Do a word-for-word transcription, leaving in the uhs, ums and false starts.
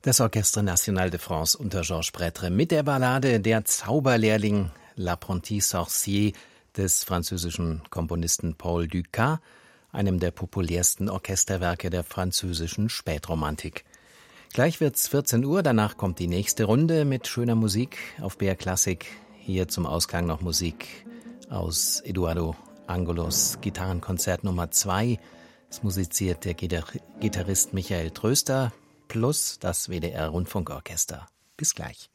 Das Orchestre National de France unter Georges Prêtre mit der Ballade Der Zauberlehrling, L'Apprenti Sorcier des französischen Komponisten Paul Dukas, einem der populärsten Orchesterwerke der französischen Spätromantik. Gleich wird's vierzehn Uhr, danach kommt die nächste Runde mit schöner Musik auf B R Klassik. Hier zum Ausklang noch Musik aus Eduardo Angelos Gitarrenkonzert Nummer zwei. Es musiziert der Gitarrist Michael Tröster plus das W D R Rundfunkorchester. Bis gleich.